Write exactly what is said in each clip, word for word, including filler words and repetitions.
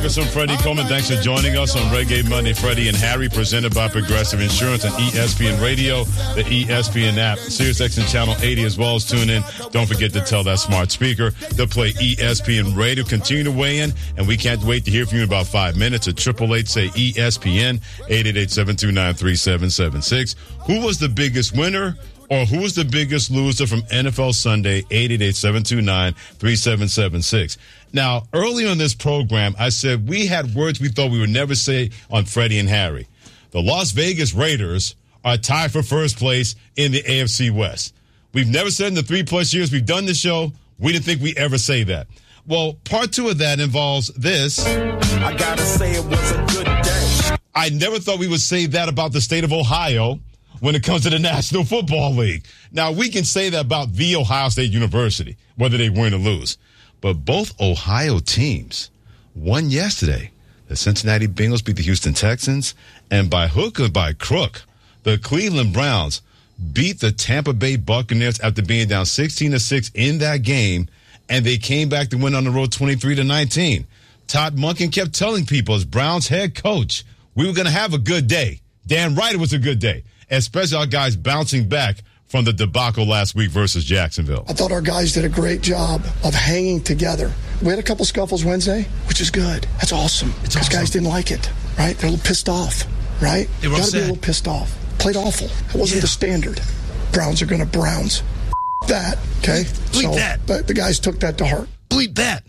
I'm Freddie Coleman. Thanks for joining us on Reggae Monday. Freddie and Harry, presented by Progressive Insurance and E S P N Radio, the E S P N app, SiriusXM Channel eighty, as well as tune in. Don't forget to tell that smart speaker to play E S P N Radio. Continue to weigh in, and we can't wait to hear from you in about five minutes at triple eight say E S P N, eight eight eight, seven two nine, three seven seven six. Who was the biggest winner? Or who was the biggest loser from N F L Sunday, eight eight eight, seven two nine, three seven seven six. Now, early on this program, I said we had words we thought we would never say on Freddie and Harry. The Las Vegas Raiders are tied for first place in the A F C West. We've never said in the three-plus years we've done the show, we didn't think we'd ever say that. Well, part two of that involves this. I gotta say it was a good day. I never thought we would say that about the state of Ohio when it comes to the National Football League. Now, we can say that about the Ohio State University, whether they win or lose. But both Ohio teams won yesterday. The Cincinnati Bengals beat the Houston Texans, and by hook or by crook, the Cleveland Browns beat the Tampa Bay Buccaneers after being down sixteen to six in that game, and they came back to win on the road twenty-three to nineteen. Todd Monken kept telling people as Browns head coach, we were going to have a good day. Dan right, it was a good day, especially our guys bouncing back from the debacle last week versus Jacksonville. I thought our guys did a great job of hanging together. We had a couple scuffles Wednesday, which is good. That's awesome. Because awesome. Guys didn't like it, right? They're a little pissed off, right? They were Got to upset. be a little pissed off. Played awful. It wasn't yeah. the standard. Browns are going to Browns. That, okay? Bleep so, that. But the guys took that to heart. Bleep that.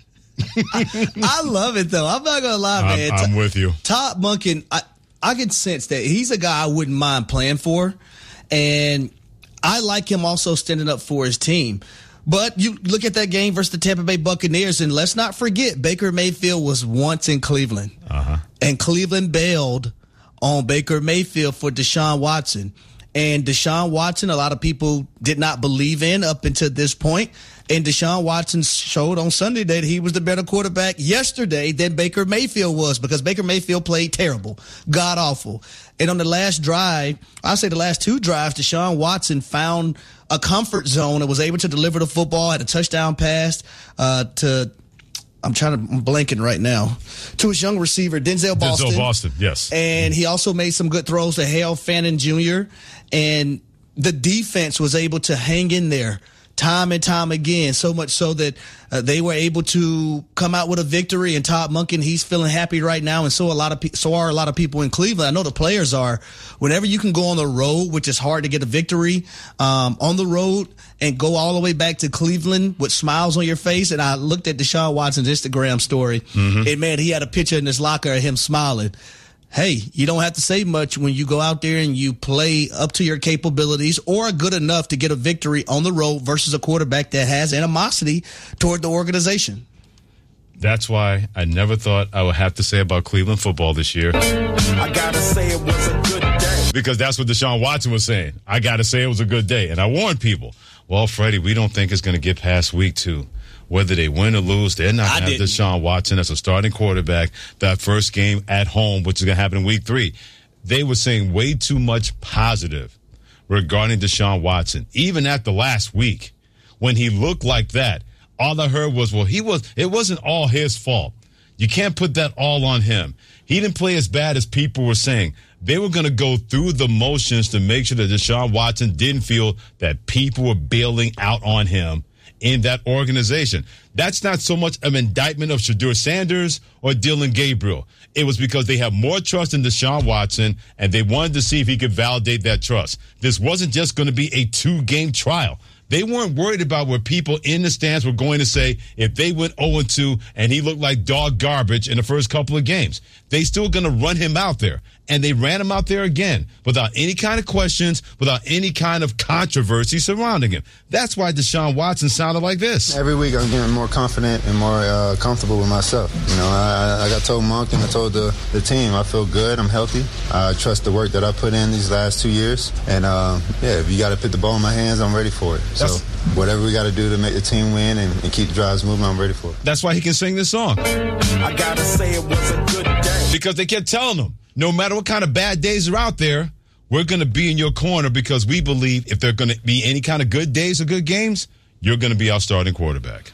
I, I love it, though. I'm not going to lie, man. I'm, I'm with you. Todd Monken, I, I can sense that he's a guy I wouldn't mind playing for. And I like him also standing up for his team. But you look at that game versus the Tampa Bay Buccaneers, and let's not forget Baker Mayfield was once in Cleveland. Uh-huh. And Cleveland bailed on Baker Mayfield for Deshaun Watson. And Deshaun Watson, a lot of people did not believe in up until this point. And Deshaun Watson showed on Sunday that he was the better quarterback yesterday than Baker Mayfield was, because Baker Mayfield played terrible, god awful. And on the last drive, I'll say the last two drives, Deshaun Watson found a comfort zone and was able to deliver the football, had a touchdown pass uh, to, I'm trying to, I'm blanking right now, to his young receiver, Denzel Boston. Denzel Boston, yes. And he also made some good throws to Hale Fannin Junior And the defense was able to hang in there time and time again, so much so that uh, they were able to come out with a victory. And Todd Monken, he's feeling happy right now, and so a lot of pe- so are a lot of people in Cleveland. I know the players are. Whenever you can go on the road, which is hard to get a victory um, on the road, and go all the way back to Cleveland with smiles on your face. And I looked at Deshaun Watson's Instagram story, mm-hmm. and man, he had a picture in his locker of him smiling. Hey, you don't have to say much when you go out there and you play up to your capabilities or are good enough to get a victory on the road versus a quarterback that has animosity toward the organization. That's why I never thought I would have to say about Cleveland football this year. I gotta say it was a good day. Because that's what Deshaun Watson was saying. I gotta say it was a good day. And I warned people, well, Freddie, we don't think it's going to get past week two. Whether they win or lose, they're not going to have Deshaun Watson as a starting quarterback that first game at home, which is going to happen in week three. They were saying way too much positive regarding Deshaun Watson. Even at the last week, when he looked like that, all I heard was, well, he was. it wasn't all his fault. You can't put that all on him. He didn't play as bad as people were saying. They were going to go through the motions to make sure that Deshaun Watson didn't feel that people were bailing out on him in that organization. That's not so much an indictment of Shadur Sanders or Dylan Gabriel. It was because they have more trust in Deshaun Watson, and they wanted to see if he could validate that trust. This wasn't just going to be a two-game trial. They weren't worried about what people in the stands were going to say if they went oh and two and he looked like dog garbage in the first couple of games. They still going to run him out there. And they ran him out there again without any kind of questions, without any kind of controversy surrounding him. That's why Deshaun Watson sounded like this. Every week I'm getting more confident and more uh, comfortable with myself. You know, I, I got told Monk and I told the, the team I feel good, I'm healthy. I trust the work that I put in these last two years. And, uh, yeah, if you got to put the ball in my hands, I'm ready for it. So whatever we got to do to make the team win and, and keep the drives moving, I'm ready for it. That's why he can sing this song. I got to say it was a good day. Because they kept telling him, no matter what kind of bad days are out there, we're going to be in your corner because we believe if there are going to be any kind of good days or good games, you're going to be our starting quarterback.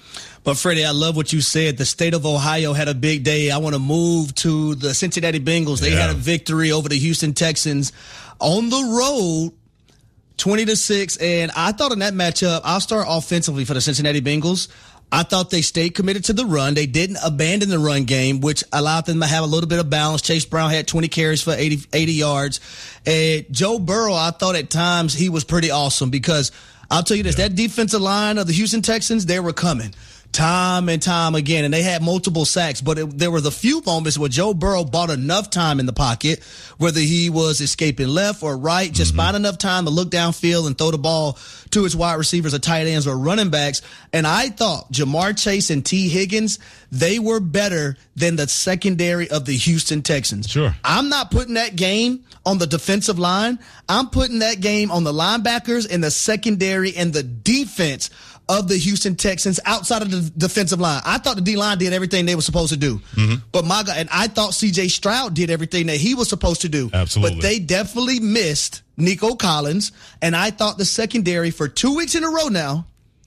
But, Freddie, I love what you said. The state of Ohio had a big day. I want to move to the Cincinnati Bengals. They yeah. had a victory over the Houston Texans on the road, twenty to six. And I thought in that matchup, I'll start offensively for the Cincinnati Bengals. I thought they stayed committed to the run. They didn't abandon the run game, which allowed them to have a little bit of balance. Chase Brown had twenty carries for eighty, eighty yards. And Joe Burrow, I thought at times he was pretty awesome because I'll tell you this, yeah. that defensive line of the Houston Texans, they were coming. Time and time again, and they had multiple sacks, but it, there were the few moments where Joe Burrow bought enough time in the pocket, whether he was escaping left or right, just mm-hmm. find enough time to look downfield and throw the ball to his wide receivers or tight ends or running backs. And I thought Jamar Chase and T. Higgins, they were better than the secondary of the Houston Texans. Sure. I'm not putting that game on the defensive line. I'm putting that game on the linebackers and the secondary and the defense of the Houston Texans outside of the defensive line. I thought the D-line did everything they were supposed to do. Mm-hmm. But my God, and I thought C J Stroud did everything that he was supposed to do. Absolutely. But they definitely missed Nico Collins, and I thought the secondary for two weeks in a row now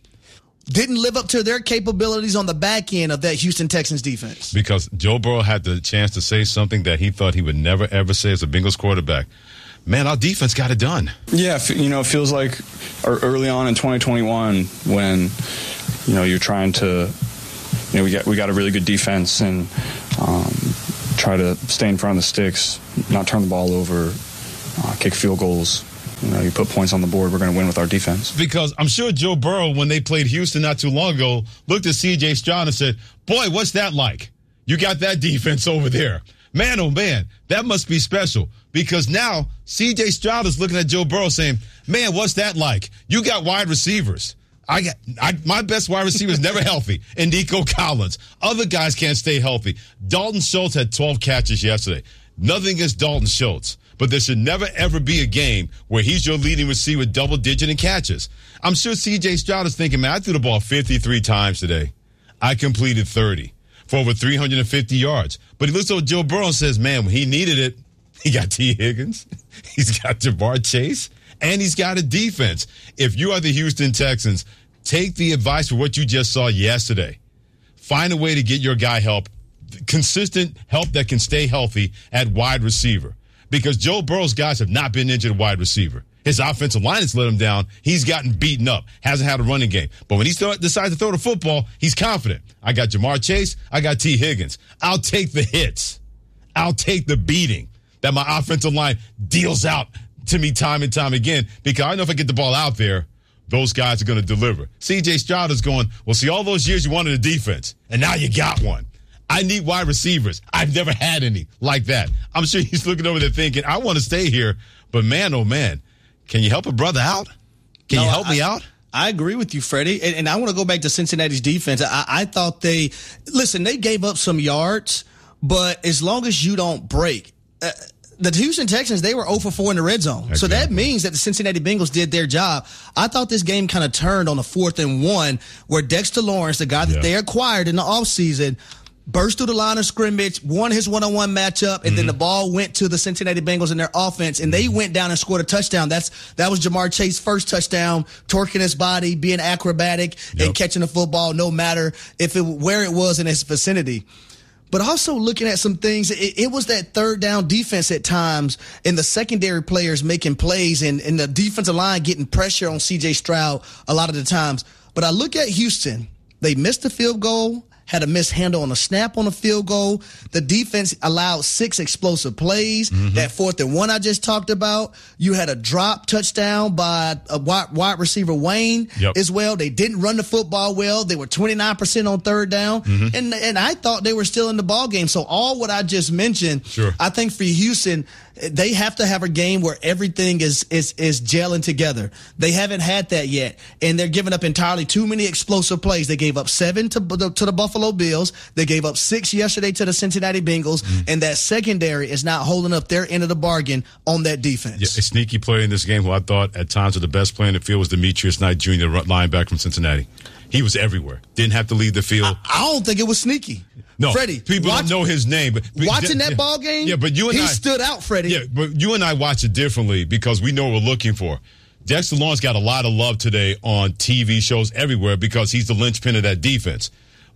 didn't live up to their capabilities on the back end of that Houston Texans defense. Because Joe Burrow had the chance to say something that he thought he would never, ever say as a Bengals quarterback. Man, our defense got it done. Yeah, you know, it feels like early on in twenty twenty-one when, you know, you're trying to, you know, we got we got a really good defense and um, try to stay in front of the sticks, not turn the ball over, uh, kick field goals. You know, you put points on the board, we're going to win with our defense. Because I'm sure Joe Burrow, when they played Houston not too long ago, looked at C J Stroud and said, boy, what's that like? You got that defense over there. Man, oh, man, that must be special. Because now C J Stroud is looking at Joe Burrow saying, man, what's that like? You got wide receivers. I got I, my best wide receiver is never healthy, and Nico Collins. Other guys can't stay healthy. Dalton Schultz had twelve catches yesterday. Nothing against Dalton Schultz. But there should never, ever be a game where he's your leading receiver with double-digit in catches. I'm sure C J Stroud is thinking, man, I threw the ball fifty-three times today. I completed thirty for over three hundred fifty yards. But he looks at Joe Burrow and says, man, when he needed it, he got T. Higgins, he's got Jamar Chase, and he's got a defense. If you are the Houston Texans, take the advice for what you just saw yesterday. Find a way to get your guy help, consistent help that can stay healthy at wide receiver. Because Joe Burrow's guys have not been injured at wide receiver. His offensive line has let him down. He's gotten beaten up, hasn't had a running game. But when he start, decides to throw the football, he's confident. I got Jamar Chase. I got T. Higgins. I'll take the hits. I'll take the beating that my offensive line deals out to me time and time again, because I know if I get the ball out there, those guys are going to deliver. C J Stroud is going, well, see, all those years you wanted a defense, and now you got one. I need wide receivers. I've never had any like that. I'm sure he's looking over there thinking, I want to stay here, but man, oh man, can you help a brother out? Can no, you help I, me out? I agree with you, Freddie. And, and I want to go back to Cincinnati's defense. I, I thought they, listen, they gave up some yards, but as long as you don't break, uh, the Houston Texans, they were zero for four in the red zone. Exactly. So that means that the Cincinnati Bengals did their job. I thought this game kind of turned on a fourth and one where Dexter Lawrence, the guy that yeah. they acquired in the offseason, burst through the line of scrimmage, won his one-on-one matchup, and mm-hmm. then the ball went to the Cincinnati Bengals in their offense, and they went down and scored a touchdown. That's That was Jamar Chase's first touchdown, torquing his body, being acrobatic, yep. and catching the football no matter if it where it was in its vicinity. But also looking at some things, it, it was that third down defense at times and the secondary players making plays and, and the defensive line getting pressure on C J Stroud a lot of the times. But I look at Houston. They missed the field goal, had a mishandle on a snap on a field goal. The defense allowed six explosive plays. Mm-hmm. That fourth and one I just talked about. You had a drop touchdown by a wide, wide receiver Wayne yep. as well. They didn't run the football well. They were twenty-nine percent on third down. Mm-hmm. And and I thought they were still in the ball game. So all what I just mentioned, sure. I think for Houston, they have to have a game where everything is, is, is gelling together. They haven't had that yet. And they're giving up entirely too many explosive plays. They gave up seven to, to the Buffalo Bills. They gave up six yesterday to the Cincinnati Bengals. Mm-hmm. And that secondary is not holding up their end of the bargain on that defense. Yeah, a sneaky player in this game who I thought at times was the best player in the field was Demetrius Knight Junior, the linebacker from Cincinnati. He was everywhere. Didn't have to leave the field. I, I don't think it was sneaky. No, Freddie, people watch, don't know his name. But watching yeah, that ball game, yeah, but you and he I, stood out, Freddie. Yeah, but you and I watch it differently because we know what we're looking for. Dexter Lawrence got a lot of love today on T V shows everywhere because he's the linchpin of that defense.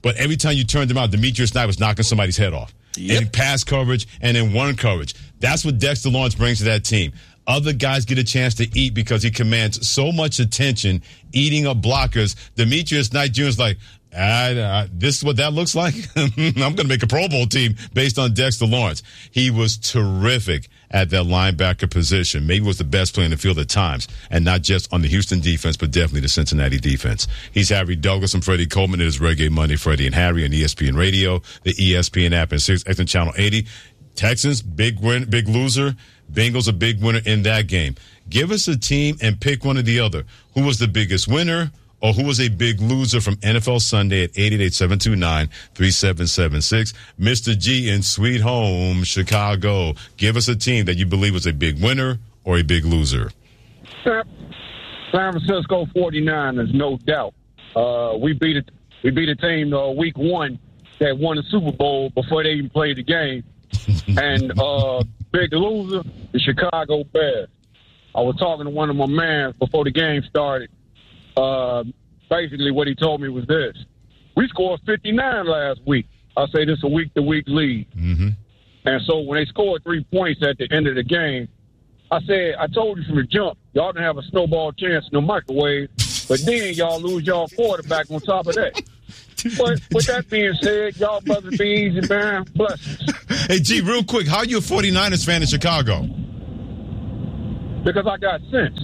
but every time you turned him out, Demetrius Knight was knocking somebody's head off. Yep. And pass coverage and then one coverage. That's what Dexter Lawrence brings to that team. Other guys get a chance to eat because he commands so much attention, eating up blockers. Demetrius Knight Junior is like, I, I, this is what that looks like? I'm going to make a Pro Bowl team based on Dexter Lawrence. He was terrific at that linebacker position. Maybe was the best player in the field at times, and not just on the Houston defense, but definitely the Cincinnati defense. He's Harry Douglas and Freddie Coleman. It is Reggae Monday, Freddie and Harry on E S P N Radio, the E S P N app, and Sirius X M Channel eighty. Texans, big win, big loser. Bengals, a big winner in that game. Give us a team and pick one or the other. Who was the biggest winner? Or who was a big loser from N F L Sunday at eight eight eight, seven two nine, three seven seven six. Mister G in Sweet Home, Chicago. Give us a team that you believe was a big winner or a big loser. San Francisco forty-niners, no doubt. Uh, we beat it. We beat a team uh, week one that won the Super Bowl before they even played the game. And uh, big loser, the Chicago Bears. I was talking to one of my mans before the game started. Uh, basically, what he told me was this. We scored fifty-nine last week. I say this a week-to-week lead. Mm-hmm. And so when they scored three points at the end of the game, I said, I told you from the jump, y'all didn't have a snowball chance in the microwave, but then y'all lose y'all quarterback on top of that. But with that being said, y'all brothers be easy, man. Blessings. Hey, G, real quick, how are you a forty-niners fan in Chicago? Because I got sense.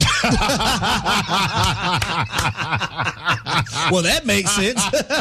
Well, that makes sense.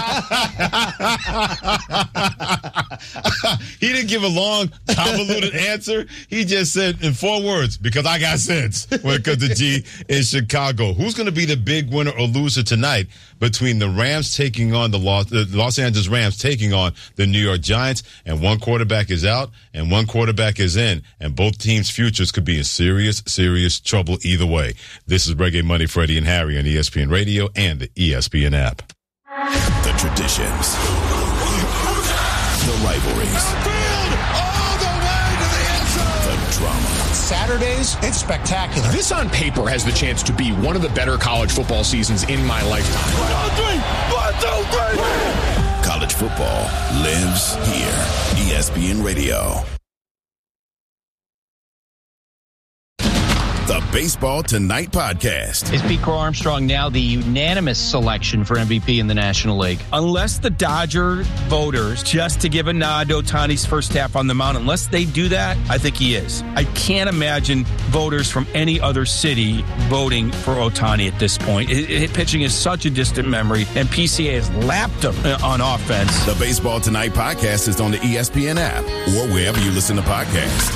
He didn't give a long, convoluted answer. He just said in four words, because I got sense when it comes to G in Chicago. Who's going to be the big winner or loser tonight between the Rams taking on the Los, the Los Angeles Rams taking on the New York Giants, and one quarterback is out and one quarterback is in, and both teams' futures could be in serious, serious trouble either way. This is Reggae Money, Freddie and Harry on E S P N Radio and the E S P N app. The traditions, the rivalries, all the way to the end zone. the drama. Saturdays, it's spectacular. This on paper has the chance to be one of the better college football seasons in my lifetime. One, two, three. One, two, three. College football lives here. E S P N Radio. The Baseball Tonight podcast. Is Pete Crow Armstrong now the unanimous selection for M V P in the National League? Unless the Dodger voters, just to give a nod to Ohtani's first half on the mound, unless they do that, I think he is. I can't imagine voters from any other city voting for Ohtani at this point. It, it, pitching is such a distant memory, and P C A has lapped him on offense. The Baseball Tonight podcast is on the E S P N app or wherever you listen to podcasts.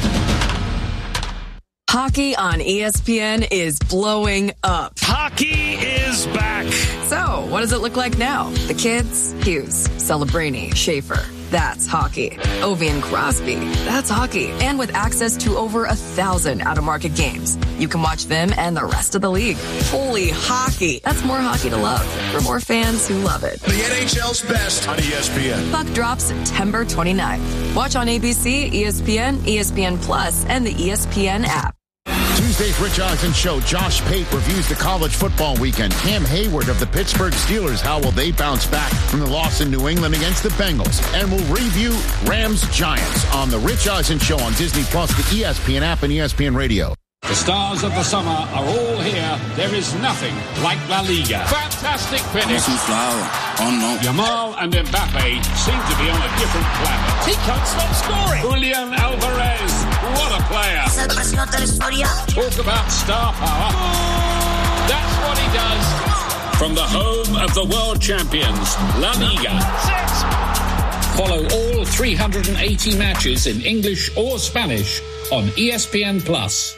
Hockey on E S P N is blowing up. Hockey is back. So, what does it look like now? The kids? Hughes, Celebrini, Schaefer. That's hockey. Ovi and Crosby. That's hockey. And with access to over a thousand out-of-market games, you can watch them and the rest of the league. Holy hockey. That's more hockey to love for more fans who love it. The N H L's best on E S P N. Puck drops September twenty-ninth. Watch on A B C, E S P N, E S P N Plus, and the E S P N app. Tuesday's Rich Eisen Show. Josh Pate reviews the college football weekend. Cam Hayward of the Pittsburgh Steelers. How will they bounce back from the loss in New England against the Bengals? And we'll review Rams Giants on the Rich Eisen Show on Disney Plus, the E S P N app, and E S P N Radio. The stars of the summer are all here. There is nothing like La Liga. Fantastic finish. Oh no. Yamal and Mbappe seem to be on a different planet. He can't stop scoring. Julian Alvarez, what a player. Talk about star power. That's what he does. From the home of the world champions, La Liga. Follow all three hundred eighty matches in English or Spanish on E S P N Plus.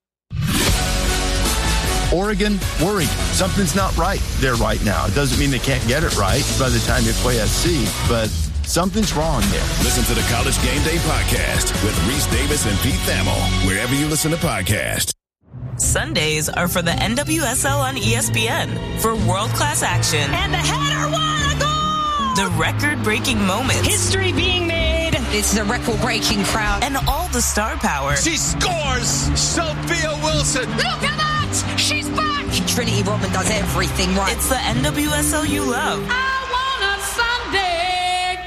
Oregon, worried. Something's not right there right now. It doesn't mean they can't get it right by the time they play S C, but something's wrong there. Listen to the College Game Day podcast with Reese Davis and Pete Thamel, wherever you listen to podcasts. Sundays are for the N W S L on E S P N for world-class action. And the header won a goal! The record-breaking moments. History being made. It's the record-breaking crowd. And all the star power. She scores! Sophia Wilson! Look at that! She's back! Trinity Rodman does everything right. It's the N W S L you love. I wanna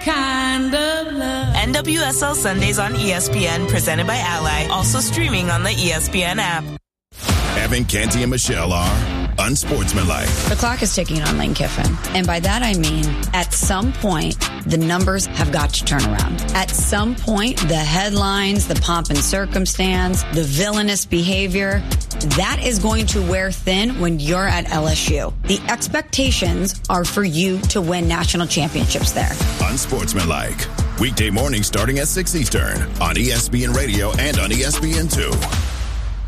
kind of love. N W S L Sundays on E S P N, presented by Ally. Also streaming on the E S P N app. Evan, Canty, and Michelle are unsportsmanlike. The clock is ticking on Lane Kiffin. And by that I mean, at some point, the numbers have got to turn around. At some point, the headlines, the pomp and circumstance, the villainous behavior, that is going to wear thin when you're at L S U. The expectations are for you to win national championships there. Unsportsmanlike. Weekday morning starting at six Eastern on E S P N Radio and on E S P N two.